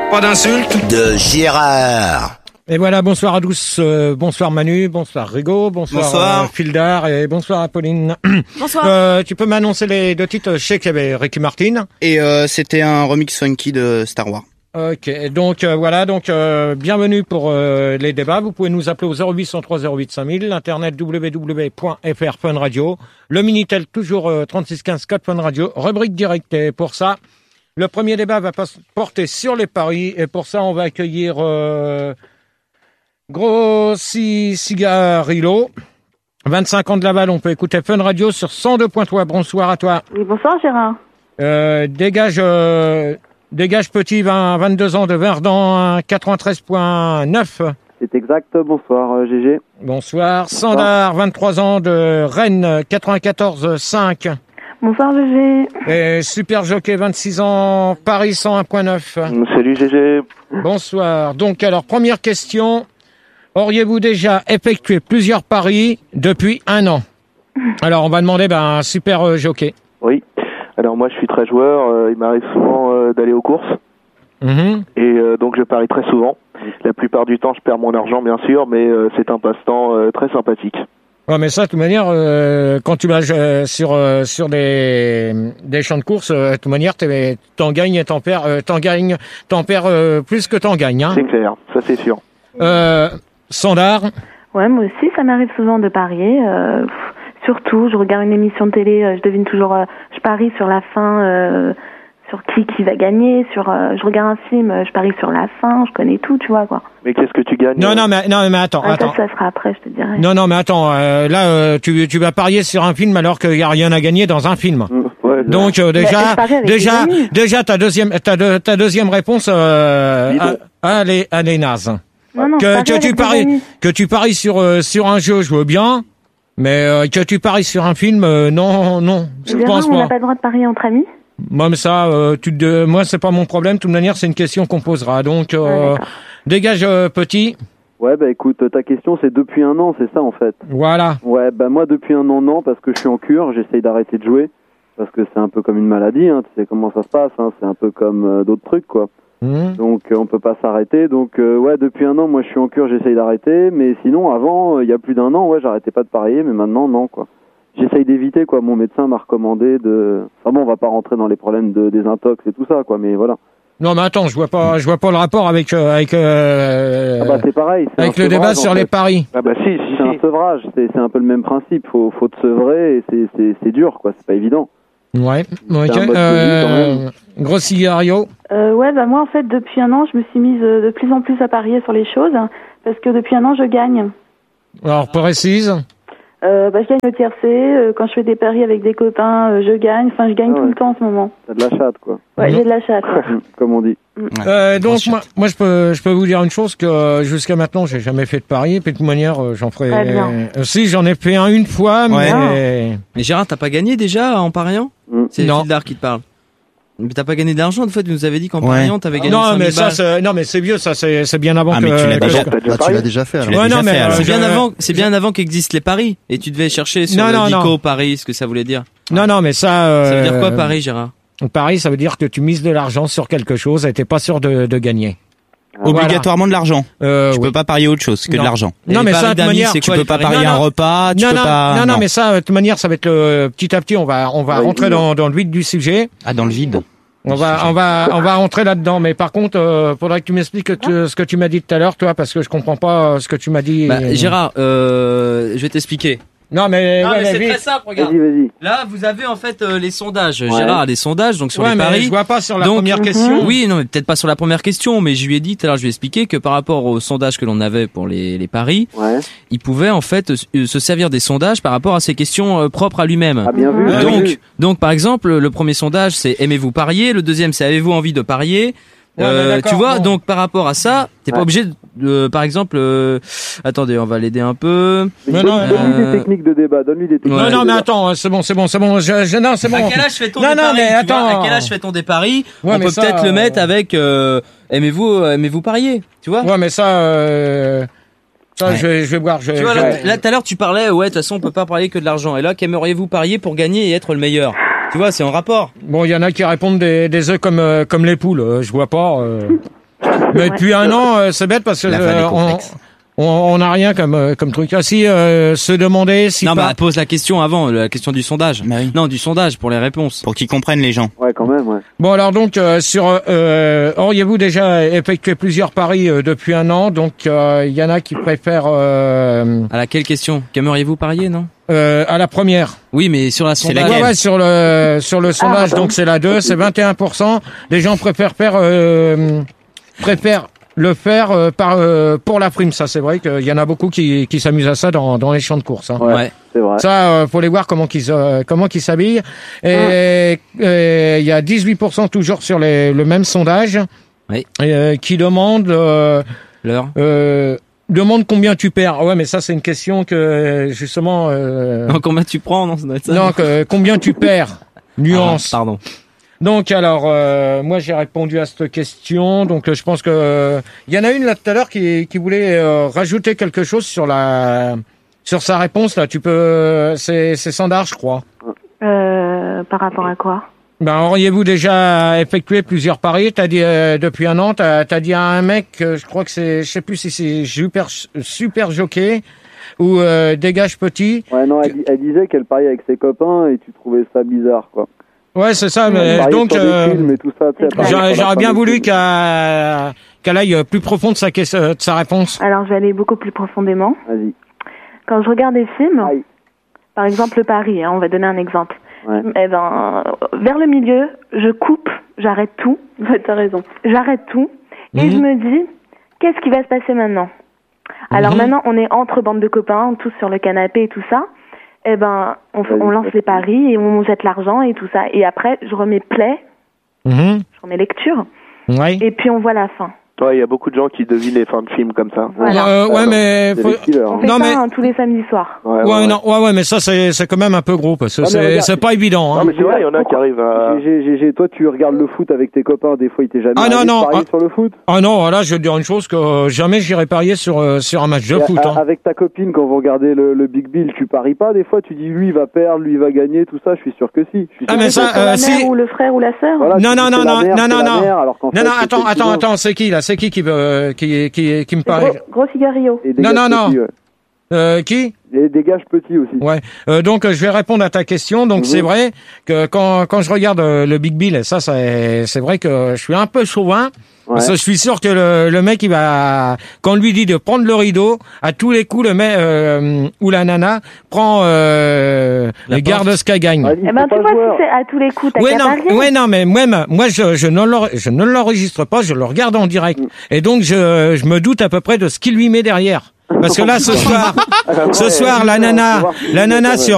Pas d'insultes. De Gérard. Et voilà, bonsoir à tous, bonsoir Manu, bonsoir Rigaud, bonsoir Fildar et bonsoir Apolline. Bonsoir. Tu peux m'annoncer les deux titres? Je sais qu'il y avait Ricky Martin. Et c'était un remix funky de Star Wars. Ok, donc voilà, bienvenue pour les débats. Vous pouvez nous appeler au 0803 08 5000, l'internet www.fr Fun Radio, le Minitel toujours 36 15 4 Fun Radio, rubrique directe. Et pour ça, le premier débat va porter sur les paris et pour ça on va accueillir Cigarillo, 25 ans de Laval. On peut écouter Fun Radio sur 102.3. Bonsoir à toi. Oui, bonsoir Gérard. Dégage petit, 22 ans de Verdun, 93.9. C'est exact, bonsoir GG. Bonsoir. Sandar, 23 ans de Rennes, 94.5. Bonsoir GG. Et Super Jockey, 26 ans, Paris 101.9. Salut GG. Bonsoir. Donc alors, première question. Auriez-vous déjà effectué plusieurs paris depuis un an? Alors on va demander Super Jockey. Oui. Alors moi je suis très joueur, il m'arrive souvent d'aller aux courses. Et donc je parie très souvent. La plupart du temps je perds mon argent bien sûr, mais c'est un passe-temps très sympathique. Ouais, mais ça de toute manière quand tu vas sur des champs de course, de toute manière t'en gagnes et t'en perds plus que t'en gagnes, hein. C'est clair, ça c'est sûr. Sandar. Ouais, moi aussi ça m'arrive souvent de parier. Surtout, je regarde une émission de télé, je devine toujours, je parie sur la fin, sur qui va gagner, je regarde un film, je parie sur la fin, je connais tout, tu vois, quoi. Mais qu'est-ce que tu gagnes? Non, mais attends. Ça sera après, je te dirai. Non, mais attends, là, tu vas parier sur un film alors qu'il n'y a rien à gagner dans un film. Ouais, donc, déjà, ta deuxième réponse, elle est naze. Non, que tu paries sur un jeu, je veux bien. Mais que tu paries sur un film, non, je pense pas. On n'a pas le droit de parier entre amis. Moi, mais ça, moi, c'est pas mon problème. De toute manière, c'est une question qu'on posera. Donc, dégage, petit. Ouais, écoute, ta question, c'est depuis un an, c'est ça, en fait. Voilà. Ouais, moi, depuis un an, non, parce que je suis en cure, j'essaye d'arrêter de jouer, parce que c'est un peu comme une maladie, hein, tu sais comment ça se passe, hein, c'est un peu comme d'autres trucs, quoi. Donc on peut pas s'arrêter. Donc depuis un an moi je suis en cure, j'essaye d'arrêter, mais sinon avant il y a plus d'un an j'arrêtais pas de parier, mais maintenant non quoi. J'essaye d'éviter quoi, mon médecin m'a recommandé de on va pas rentrer dans les problèmes des intox et tout ça quoi, mais voilà. Non mais attends, je vois pas le rapport avec c'est pareil, c'est avec le débat sur les paris. Ah si, c'est un sevrage, c'est un peu le même principe, faut te sevrer et c'est dur quoi, c'est pas évident. Ouais, ok. Gros Cigario. Moi en fait depuis un an je me suis mise de plus en plus à parier sur les choses parce que depuis un an je gagne. Alors précise. Je gagne au tiercé, quand je fais des paris avec des copains je gagne, je gagne tout le temps en ce moment. T'as de la chatte quoi. Ouais, j'ai de la chatte. Comme on dit. Donc moi je peux vous dire une chose, que jusqu'à maintenant j'ai jamais fait de pari, puis de toute manière j'en ferai. Si j'en ai fait une fois, mais Gérard, t'as pas gagné déjà en pariant? C'est Fildar qui te parle. Mais t'as pas gagné d'argent, en fait, tu nous avais dit qu'en pariant, t'avais gagné 5 000 balles. Non, mais c'est vieux, ça, c'est bien avant que... mais tu l'as déjà fait. C'est bien avant qu'existent les paris. Et tu devais chercher sur le Dico Paris, ce que ça voulait dire. Non, mais ça... Ça veut dire quoi, Paris, Gérard? Paris, ça veut dire que tu mises de l'argent sur quelque chose et t'es pas sûr de gagner. Obligatoirement de l'argent. Tu peux pas parier autre chose que de l'argent. Non, mais ça, de toute manière, tu peux pas parier un repas, tu peux pas. Non, mais ça, de toute manière, ça va être petit à petit, on va rentrer dans le vide du sujet. Ah, dans le vide. On va rentrer là-dedans, mais par contre, faudrait que tu m'expliques ce que tu m'as dit tout à l'heure, toi, parce que je comprends pas ce que tu m'as dit. Gérard, je vais t'expliquer. Non, mais c'est très simple, regarde. Vas-y. Là, vous avez en fait les sondages. Gérard a des sondages, donc sur les paris. Mais je vois pas sur la première question. Oui, non, mais peut-être pas sur la première question, mais je lui ai dit tout à l'heure, je lui ai expliqué que par rapport aux sondages que l'on avait pour les paris, il pouvait en fait se servir des sondages par rapport à ses questions propres à lui-même. Ah, bien vu. Donc par exemple, le premier sondage c'est aimez-vous parier, le deuxième c'est avez-vous envie de parier. Tu vois, donc par rapport à ça, t'es pas obligé de, par exemple, attendez, on va l'aider un peu. Donne-lui des techniques de débat, Non, mais attends, c'est bon. Non, c'est bon. À quel âge fait-on des paris? À quel âge fait-on des paris? On peut peut-être le mettre avec aimez-vous parier, tu vois? Ouais, mais ça, je vais voir. Tu vois, là, tout à l'heure, tu parlais, de toute façon, on peut pas parier que de l'argent. Et là, qu'aimeriez-vous parier pour gagner et être le meilleur? Tu vois, c'est en rapport. Bon, il y en a qui répondent des œufs comme les poules. Je vois pas. Mais depuis un an, c'est bête parce que on n'a rien comme truc. Ah si, se demander si. Non, mais pose la question avant, la question du sondage. Bah oui. Non, du sondage pour les réponses. Pour qu'ils comprennent les gens. Ouais, quand même, ouais. Bon alors donc auriez-vous déjà effectué plusieurs paris depuis un an? Donc il y en a qui préfèrent. À laquelle question? Qu'aimeriez-vous parier, non? À la première. Oui, mais sur la sondage. Ouais, sur le sondage, donc c'est la 2, c'est 21%. Les gens préfèrent le faire pour la prime. Ça, c'est vrai qu'il y en a beaucoup qui s'amusent à ça dans les champs de course. Hein. Ouais, c'est vrai. Ça, faut les voir comment qu'ils s'habillent. Et il y a 18% toujours sur le même sondage, oui. Qui demande L'heure. Demande combien tu perds. Ouais, mais ça c'est une question que justement. Non, combien tu prends, non, ça doit être ça. Non, combien tu perds. Nuance. Ah, pardon. Donc alors, moi j'ai répondu à cette question. Donc je pense que il y en a une là tout à l'heure qui voulait rajouter quelque chose sur sa réponse là. Tu peux, c'est Sandar, je crois. Par rapport à quoi? Ben auriez-vous déjà effectué plusieurs paris? T'as dit depuis un an, t'as dit à un mec, je crois que c'est, je sais plus si c'est super jockey ou dégage petit. Ouais, non, elle disait qu'elle pariait avec ses copains et tu trouvais ça bizarre, quoi. Ouais, c'est ça, mais donc j'aurais bien voulu qu'elle aille plus profond de sa réponse. Alors, je vais aller beaucoup plus profondément. Vas-y. Quand je regarde des films, par exemple Paris, on va donner un exemple. Ouais. Eh ben, vers le milieu, je coupe, j'arrête tout. T'as raison. J'arrête tout et je me dis, qu'est-ce qui va se passer maintenant? Alors maintenant, on est entre bandes de copains, tous sur le canapé et tout ça. Eh ben, on lance les paris et on jette l'argent et tout ça. Et après, je remets play, je remets lecture, et puis on voit la fin. Ouais, il y a beaucoup de gens qui devinent les fins de films comme ça. Voilà. Ouais, mais on fait ça tous les samedis soirs. Ouais, mais ça c'est quand même un peu gros parce que c'est pas évident. Hein. Non, mais c'est vrai, il y en a qui arrivent à. Toi, tu regardes le foot avec tes copains. Des fois, il t'est jamais parié sur le foot. Ah non, là, je vais te dire une chose que jamais j'irai parier sur un match de foot. Hein. Avec ta copine, quand vous regardez le Big Bill, tu paries pas des fois. Tu dis lui il va perdre, lui il va gagner, tout ça. Je suis sûr que si. Mais ça, la mère ou le frère ou la sœur. Voilà, non. Non, Attends, c'est qui là? C'est qui veut qui me parie? Gros Cigarillo. Non. Qui? Et des gages petits aussi. Ouais. Donc je vais répondre à ta question. Donc c'est vrai que quand je regarde le Big Bill, ça c'est vrai que je suis un peu chauvin. Ouais. Parce que je suis sûr que le mec il va, quand on lui dit de prendre le rideau, à tous les coups le mec ou la nana prend les garde ce qu'elle gagne. Eh ben tu vois, si c'est à tous les coups, t'as qu'à parier. Non, mais moi je ne l'enregistre pas, je le regarde en direct. Et donc je me doute à peu près de ce qu'il lui met derrière. Parce que là ce soir la nana sur